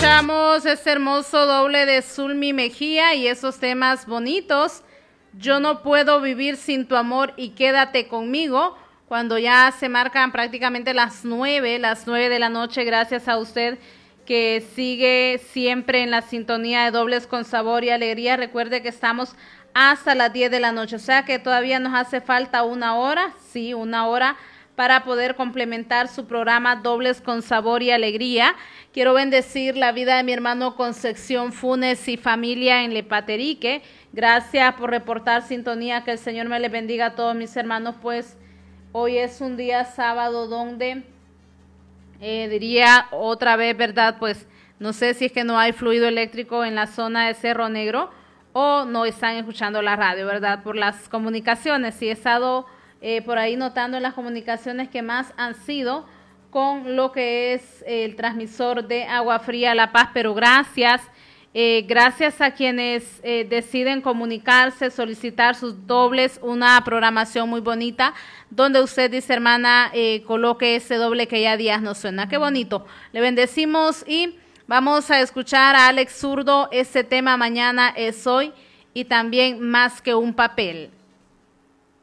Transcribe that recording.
escuchamos este hermoso doble de Zulmi Mejía y esos temas bonitos. Yo no puedo vivir sin tu amor y quédate conmigo. Cuando ya se marcan prácticamente las 9 de la noche, gracias a usted que sigue siempre en la sintonía de Dobles con Sabor y Alegría. Recuerde que estamos hasta las 10 de la noche, o sea que todavía nos hace falta una hora, sí, una hora para poder complementar su programa Dobles con Sabor y Alegría. Quiero bendecir la vida de mi hermano Concepción Funes y familia en Lepaterique. Gracias por reportar sintonía, que el Señor me le bendiga a todos mis hermanos, pues hoy es un día sábado donde diría otra vez, ¿verdad? Pues no sé si es que no hay fluido eléctrico en la zona de Cerro Negro o no están escuchando la radio, ¿verdad? Por las comunicaciones, sí he estado por ahí notando en las comunicaciones que más han sido con lo que es el transmisor de Agua Fría La Paz, pero gracias a quienes deciden comunicarse, solicitar sus dobles, una programación muy bonita, donde usted dice, hermana, coloque ese doble que ya días no suena. Qué bonito. Le bendecimos y vamos a escuchar a Alex Zurdo, ese tema Mañana es hoy, y también Más que un papel.